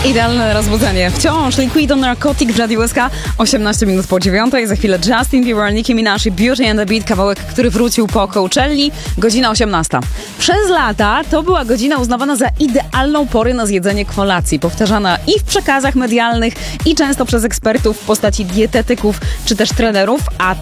Idealne rozbudzenie. Wciąż Liquid on Narcotic w Radiu SK. 18 minut po 9. Za chwilę Justin Bieber, Nicki Minaj i Beauty and the Beat. Kawałek, który wrócił po Coachelli. Godzina 18. Przez lata to była godzina uznawana za idealną porę na zjedzenie kolacji. Powtarzana i w przekazach medialnych, i często przez ekspertów w postaci dietetyków czy też trenerów. A